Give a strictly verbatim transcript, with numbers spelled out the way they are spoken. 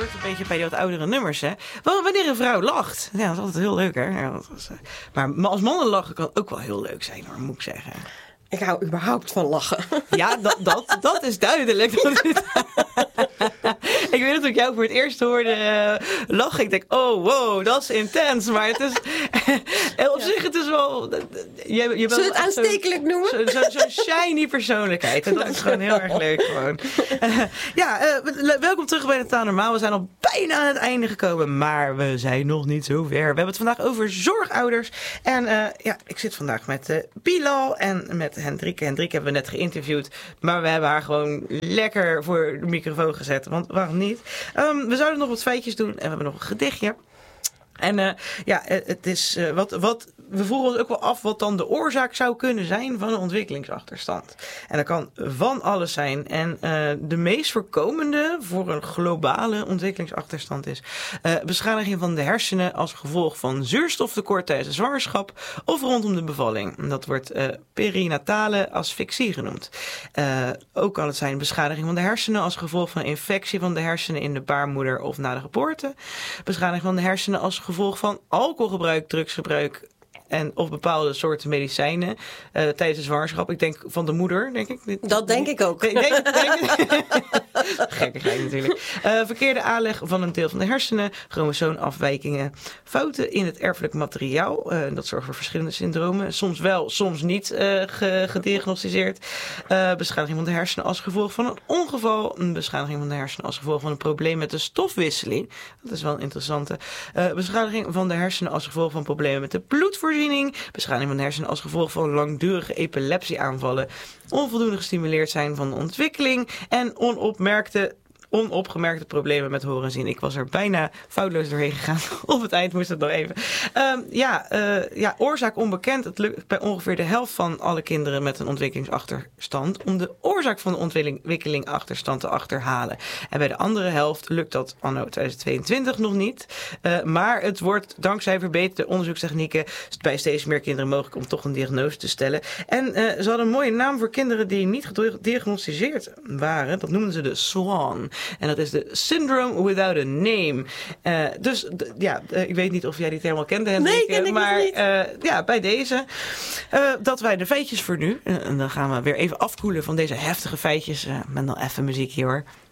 hoort een beetje bij die wat oudere nummers, hè. Wel, wanneer een vrouw lacht. Ja, dat is altijd heel leuk, hè. Ja, dat is, uh... Maar als mannen lachen kan ook wel heel leuk zijn, hoor, moet ik zeggen. Ik hou überhaupt van lachen. Ja, dat, dat, dat is duidelijk. Dat is... Ik weet dat ik jou voor het eerst hoorde uh, lachen. Ik denk, oh, wow, dat is intens. Maar het is... op ja. zich, het is wel... Je, je bent Zullen we het aanstekelijk noemen? Zo'n zo, zo shiny persoonlijkheid. En dat is gewoon heel erg leuk gewoon. Uh, ja, uh, welkom terug bij Totaal Normaal. We zijn al bijna aan het einde gekomen. Maar we zijn nog niet zo ver. We hebben het vandaag over zorgouders. En uh, ja, ik zit vandaag met uh, Bilal en met Hendrike. Hendrike hebben we net geïnterviewd. Maar we hebben haar gewoon lekker voor de microfoon gezet. Want waarom niet? Um, we zouden nog wat feitjes doen. En we hebben nog een gedichtje. En uh, ja, het is uh, wat, wat, we vroegen ons ook wel af wat dan de oorzaak zou kunnen zijn van een ontwikkelingsachterstand. En dat kan van alles zijn. En uh, de meest voorkomende voor een globale ontwikkelingsachterstand is uh, beschadiging van de hersenen als gevolg van zuurstoftekort tijdens de zwangerschap of rondom de bevalling. En dat wordt uh, perinatale asfixie genoemd. Uh, ook kan het zijn beschadiging van de hersenen als gevolg van infectie van de hersenen in de baarmoeder of na de geboorte. Beschadiging van de hersenen als gevolg van alcoholgebruik, drugsgebruik en of bepaalde soorten medicijnen uh, tijdens de zwangerschap. Ik denk van de moeder, denk ik. Dat denk ik ook. Denk, denk, denk. Gekkigheid natuurlijk. Uh, verkeerde aanleg van een deel van de hersenen, chromosoomafwijkingen, fouten in het erfelijk materiaal. Uh, dat zorgt voor verschillende syndromen. Soms wel, soms niet uh, ge, gediagnosticeerd. Uh, beschadiging van de hersenen als gevolg van een ongeval. Een beschadiging van de hersenen als gevolg van een probleem met de stofwisseling. Dat is wel een interessante. Uh, beschadiging van de hersenen als gevolg van problemen met de bloedvoorziening. Beschadiging van de hersenen als gevolg van langdurige epilepsieaanvallen. Onvoldoende gestimuleerd zijn van de ontwikkeling. En onopmerkte... onopgemerkte problemen met horen en zien. Ik was er bijna foutloos doorheen gegaan. Op het eind moest het nog even. Um, ja, uh, ja, oorzaak onbekend. Het lukt bij ongeveer de helft van alle kinderen met een ontwikkelingsachterstand om de oorzaak van de ontwikkelingachterstand te achterhalen. En bij de andere helft lukt dat anno twintig tweeëntwintig nog niet. Uh, maar het wordt dankzij verbeterde onderzoekstechnieken bij steeds meer kinderen mogelijk om toch een diagnose te stellen. En uh, ze hadden een mooie naam voor kinderen die niet gediagnosticeerd waren. Dat noemden ze de SWAN. En dat is de Syndrome Without a Name. Uh, dus d- ja, uh, ik weet niet of jij die term al kende, Hendrik. Nee, ken ik maar nog niet. Uh, ja, bij deze. Uh, dat wij de feitjes voor nu. Uh, en dan gaan we weer even afkoelen van deze heftige feitjes. Uh, met nog even muziek hier hoor.